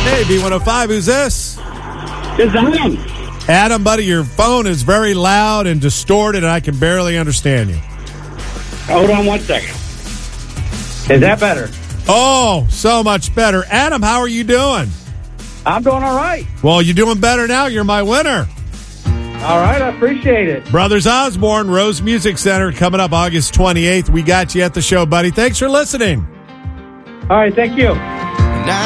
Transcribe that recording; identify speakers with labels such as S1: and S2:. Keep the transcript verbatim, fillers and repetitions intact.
S1: Hey, B one oh five, who's this?
S2: It's Adam.
S1: Adam, buddy, your phone is very loud and distorted, and I can barely understand you.
S2: Hold on one second. Is that better?
S1: Oh, so much better. Adam, how are you doing?
S2: I'm doing all right.
S1: Well, you're doing better now. You're my winner.
S2: All right, I appreciate it.
S1: Brothers Osborne, Rose Music Center, coming up August twenty-eighth. We got you at the show, buddy. Thanks for listening.
S2: All right, thank you.